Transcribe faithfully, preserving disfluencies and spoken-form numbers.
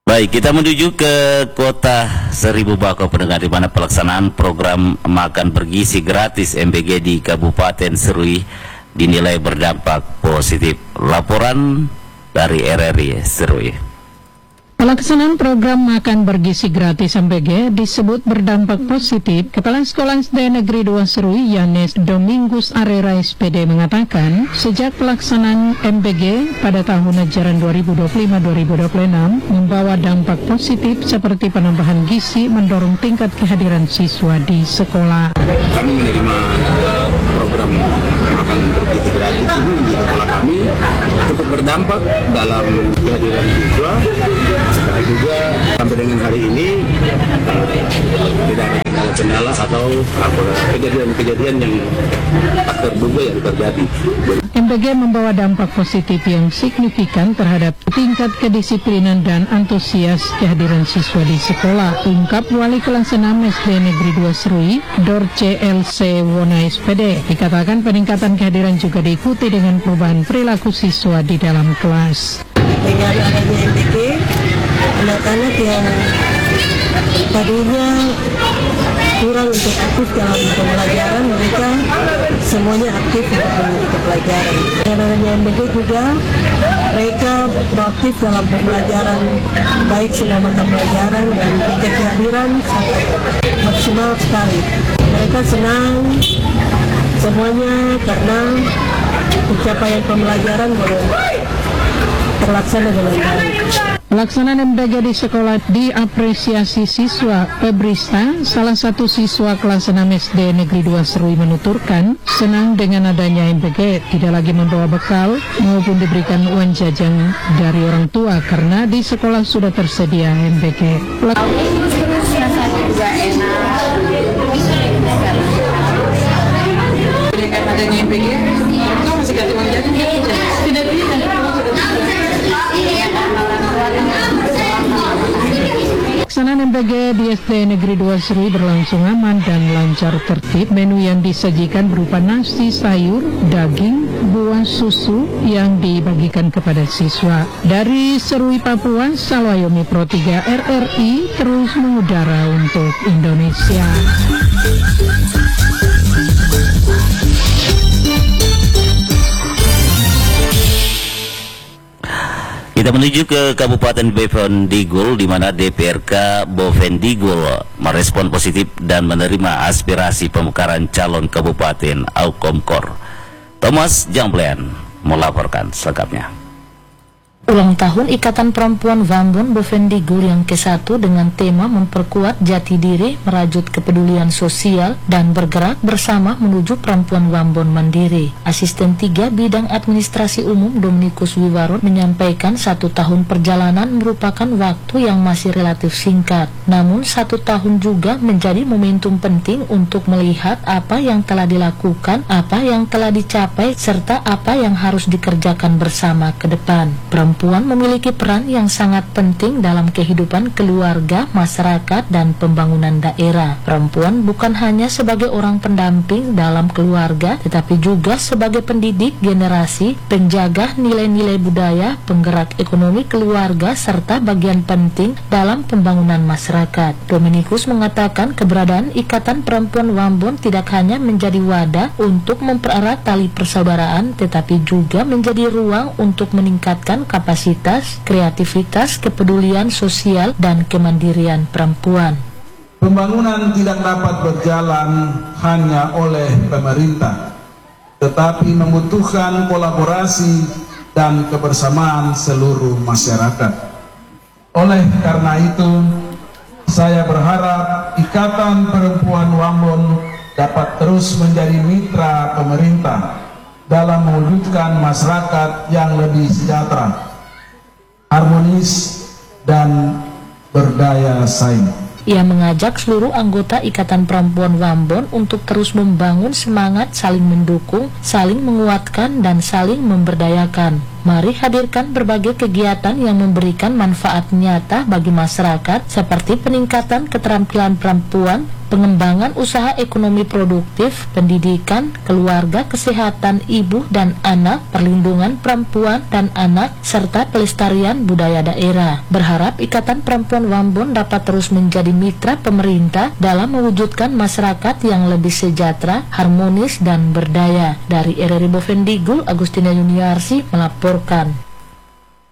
Baik, kita menuju ke kota Seribu Bako pendengar, di mana pelaksanaan program makan bergizi gratis M B G di Kabupaten Serui dinilai berdampak positif. Laporan dari R R I Serui. Pelaksanaan program makan bergizi gratis M B G disebut berdampak positif. Kepala Sekolah S D Negeri dua Serui, Yanes Domingus Arera S P D, mengatakan sejak pelaksanaan M B G pada tahun ajaran dua ribu dua puluh lima dua ribu dua puluh enam membawa dampak positif seperti penambahan gizi, mendorong tingkat kehadiran siswa di sekolah. Kami menerima program makan bergizi gratis ini di sekolah kami cukup berdampak dalam kehadiran siswa. Sekarang juga sampai dengan hari ini tidak ada kendala atau kejadian-kejadian yang tak terduga yang terjadi. M B G membawa dampak positif yang signifikan terhadap tingkat kedisiplinan dan antusias kehadiran siswa di sekolah, ungkap Wali Kelas enam S D Negeri dua Serui, Dorce L C Wona S P D. Dikatakan peningkatan kehadiran juga diikuti dengan perubahan perilaku siswa di dalam kelas. Dengan adanya M B G, anak-anak yang tadinya kurang untuk aktif dalam pembelajaran, mereka semuanya aktif untuk mengikuti pelajaran. Dengan adanya M B G juga, mereka aktif dalam pembelajaran, baik selama mata pelajaran dan tingkat kehadiran maksimal sekali. Mereka senang semuanya karena pencapaian pembelajaran terlaksana dengan baik. Pelaksanaan M B G di sekolah diapresiasi siswa. Febrista, salah satu siswa kelas enam S D Negeri dua Serui, menuturkan senang dengan adanya M B G, tidak lagi membawa bekal maupun diberikan uang jajan dari orang tua karena di sekolah sudah tersedia M B G. Pelak- juga enak. Dengan adanya M B G, kamu masih ganti uang jajan? Tidak bisa. Pelaksanaan M B G di S D Negeri dua Serui berlangsung aman dan lancar tertib. Menu yang disajikan berupa nasi, sayur, daging, buah, susu yang dibagikan kepada siswa. Dari Serui, Papua, Salwayomi Pro tiga R R I terus mengudara untuk Indonesia. Kita menuju ke Kabupaten Bovendigul, di mana D P R K Bovendigul merespon positif dan menerima aspirasi pemekaran calon kabupaten Aukomkor. Thomas Jamblean melaporkan selengkapnya. Ulang tahun Ikatan Perempuan Wambon Bovendigul yang ke satu dengan tema memperkuat jati diri, merajut kepedulian sosial, dan bergerak bersama menuju perempuan Wambon mandiri. Asisten tiga Bidang Administrasi Umum Dominikus Wiwaron menyampaikan satu tahun perjalanan merupakan waktu yang masih relatif singkat. Namun satu tahun juga menjadi momentum penting untuk melihat apa yang telah dilakukan, apa yang telah dicapai, serta apa yang harus dikerjakan bersama ke depan. Perempuan memiliki peran yang sangat penting dalam kehidupan keluarga, masyarakat, dan pembangunan daerah. Perempuan bukan hanya sebagai orang pendamping dalam keluarga, tetapi juga sebagai pendidik generasi, penjaga nilai-nilai budaya, penggerak ekonomi keluarga, serta bagian penting dalam pembangunan masyarakat. Dominikus mengatakan keberadaan Ikatan Perempuan Wambon tidak hanya menjadi wadah untuk mempererat tali persaudaraan, tetapi juga menjadi ruang untuk meningkatkan kapasitas, kreativitas, kepedulian sosial, dan kemandirian perempuan. Pembangunan tidak dapat berjalan hanya oleh pemerintah, tetapi membutuhkan kolaborasi dan kebersamaan seluruh masyarakat. Oleh karena itu, saya berharap Ikatan Perempuan Wambon dapat terus menjadi mitra pemerintah dalam mewujudkan masyarakat yang lebih sejahtera, harmonis, dan berdaya saing. Ia mengajak seluruh anggota Ikatan Perempuan Wambon untuk terus membangun semangat saling mendukung, saling menguatkan, dan saling memberdayakan. Mari hadirkan berbagai kegiatan yang memberikan manfaat nyata bagi masyarakat seperti peningkatan keterampilan perempuan, pengembangan usaha ekonomi produktif, pendidikan, keluarga, kesehatan ibu dan anak, perlindungan perempuan dan anak, serta pelestarian budaya daerah. Berharap Ikatan Perempuan Wambon dapat terus menjadi mitra pemerintah dalam mewujudkan masyarakat yang lebih sejahtera, harmonis, dan berdaya. Dari R R I Bovendigul, Agustina Yuniarsi melaporkan.